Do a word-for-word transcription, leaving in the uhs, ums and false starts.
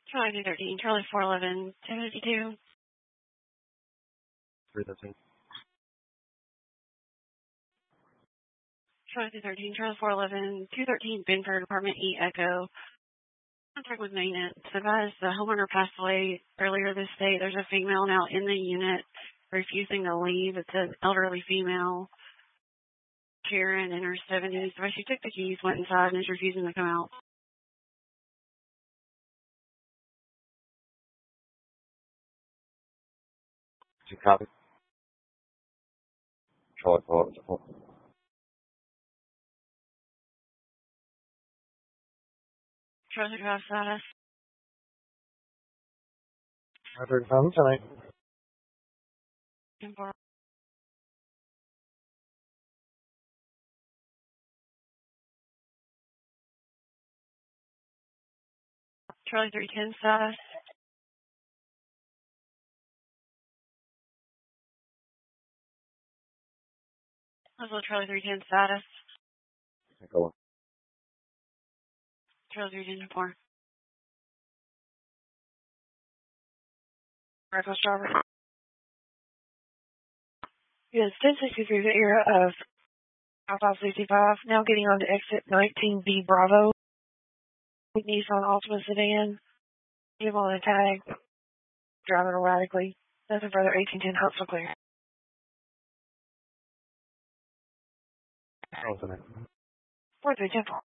Charlie two thirteen, Charlie four eleven, two fifty-two. three thirteen. Charlie two thirteen, Charlie four eleven, two thirteen, Benford, Apartment E, Echo. Contact with maintenance. Advised the homeowner passed away earlier this day. There's a female now in the unit refusing to leave. It's an elderly female, Karen, in her seventies. So she took the keys, went inside, and is refusing to come out. Did you copy? Charlie four eleven. Charlie drive status. I heard from tonight. Charlie three ten status. Oswald Charlie three ten status. Go on. Charlie three ten four. Rifle Strawberry. Yes, ten sixty-three, the era of Alpha sixty-five, now getting on to exit nineteen B Bravo. Nissan Altima sedan. Give on a tag. Driving erratically. Nothing further, eighteen ten Huntsville clear. That was the name. four three ten four.